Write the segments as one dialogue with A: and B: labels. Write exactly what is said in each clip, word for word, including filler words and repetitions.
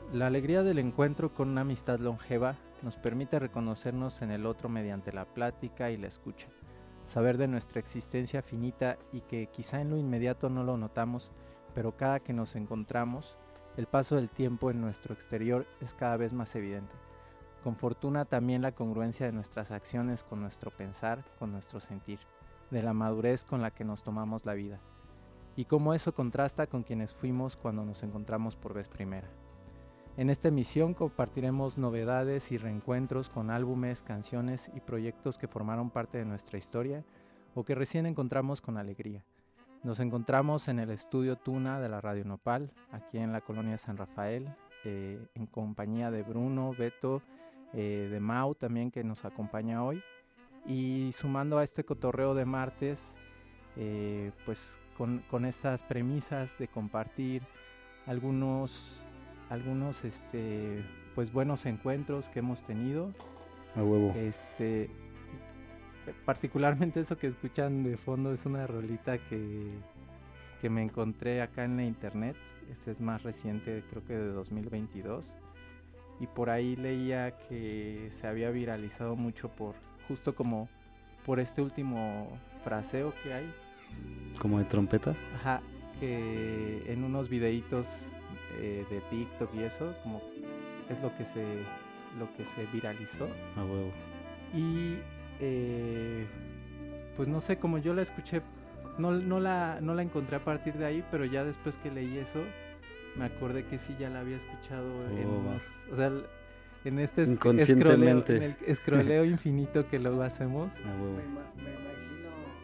A: La alegría del encuentro con una amistad longeva nos permite reconocernos en el otro mediante la plática y la escucha, saber de nuestra existencia finita y que quizá en lo inmediato no lo notamos, pero cada que nos encontramos, el paso del tiempo en nuestro exterior es cada vez más evidente. Con fortuna también la congruencia de nuestras acciones con nuestro pensar, con nuestro sentir, de la madurez con la que nos tomamos la vida, y cómo eso contrasta con quienes fuimos cuando nos encontramos por vez primera. En esta emisión compartiremos novedades y reencuentros con álbumes, canciones y proyectos que formaron parte de nuestra historia o que recién encontramos con alegría. Nos encontramos en el estudio Tuna de la Radio Nopal, aquí en la colonia San Rafael, eh, en compañía de Bruno, Beto, eh, de Mau también, que nos acompaña hoy. Y sumando a este cotorreo de martes, eh, pues con, con estas premisas de compartir algunos, algunos este, pues buenos encuentros que hemos tenido.
B: A huevo.
A: Este, particularmente eso que escuchan de fondo es una rolita que, que me encontré acá en la internet. Este es más reciente, creo que de dos mil veintidós. Y por ahí leía que se había viralizado mucho por justo como por este último fraseo que hay.
B: ¿Como de trompeta?
A: Ajá, que en unos videitos eh, de TikTok y eso, como es lo que se, lo que se viralizó.
B: A huevo.
A: Y eh, pues no sé, como yo la escuché, no, no, la, no la encontré a partir de ahí, pero ya después que leí eso, me acordé que sí ya la había escuchado
B: Oh,
A: en unos, o sea, en este esc-
B: inconscientemente.
A: escroleo, en el escroleo infinito que luego hacemos.
B: A huevo.
C: Me, ima- me imagino.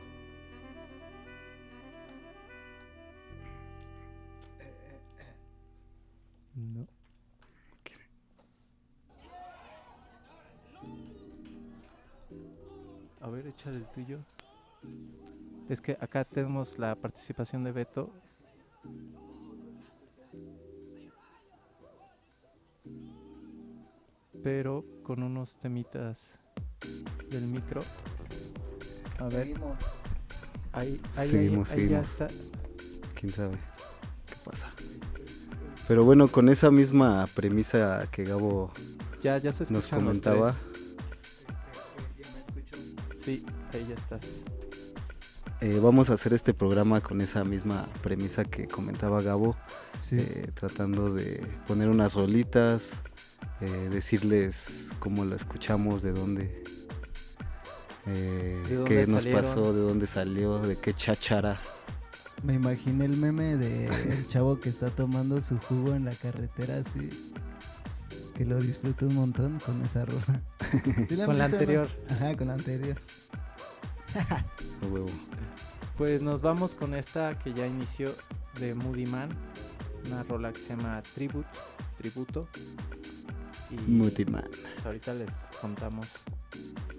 C: Eh, eh, eh.
A: No. A ver, échale el tuyo. Es que acá tenemos la participación de Beto. Pero con unos temitas del micro. A ver,
C: Seguimos.
A: ahí, ahí,
B: Seguimos,
A: ahí, ahí ya
B: seguimos.
A: está.
B: ¿Quién sabe qué pasa? Pero bueno, con esa misma premisa que Gabo
A: Ya, ya se escuchan
B: nos
A: los
B: comentaba,
C: Ya me escucho.
A: tres. Sí, ahí ya estás.
B: eh, vamos a hacer este programa con esa misma premisa que comentaba Gabo,
C: Sí.
B: eh, tratando de poner unas rolitas, eh, decirles cómo la escuchamos, de dónde, eh,
A: ¿De dónde
B: qué nos
A: salieron?
B: pasó, de dónde salió, de qué cháchara.
C: Me imaginé el meme de el chavo que está tomando su jugo en la carretera así. Que lo disfruta un montón con esa rola. ¿Sí
A: Con la
C: han visto, no?
A: anterior.
C: Ajá, con la anterior.
B: A huevo.
A: Pues nos vamos con esta que ya inició de Moody Man, una rola que se llama Tribute, Tributo. Y
B: Moody Man.
A: pues ahorita les contamos